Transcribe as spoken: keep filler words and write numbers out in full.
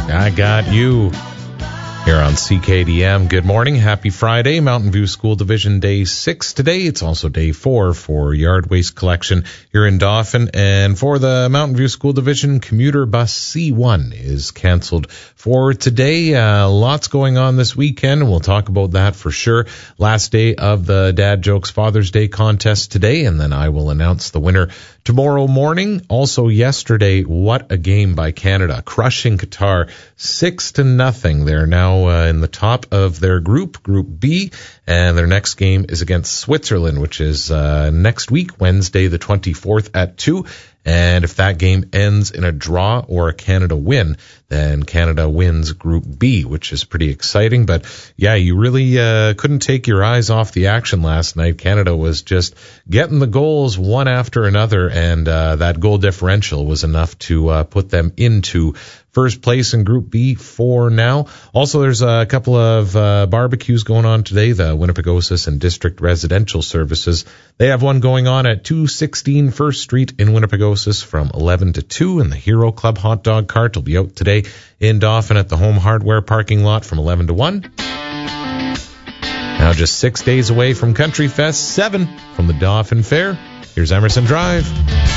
I got you. Here on C K D M. Good morning. Happy Friday. Mountain View School Division Day six today. It's also Day four for yard waste collection here in Dauphin. And for the Mountain View School Division, commuter bus C one is canceled for today. Uh, lots going on this weekend. We'll talk about that for sure. Last day of the Dad Jokes Father's Day contest today, and then I will announce the winner tomorrow morning. Also yesterday, what a game by Canada, crushing Qatar six to nothing. They're now uh, in the top of their group, Group B, and their next game is against Switzerland, which is uh, next week, Wednesday the twenty-fourth at two. And if that game ends in a draw or a Canada win, then Canada wins Group B, which is pretty exciting. But yeah, you really uh, couldn't take your eyes off the action last night. Canada was just getting the goals one after another, and uh, that goal differential was enough to uh, put them into first place in Group B for now. Also, there's a couple of uh, barbecues going on today. The Winnipegosis and District Residential Services, they have one going on at two sixteen First Street in Winnipegosis from eleven to two, and the Hero Club hot dog cart will be out today in Dauphin at the Home Hardware parking lot from eleven to one. Now just six days away from Country Fest, seven from the Dauphin Fair. Here's Emerson Drive.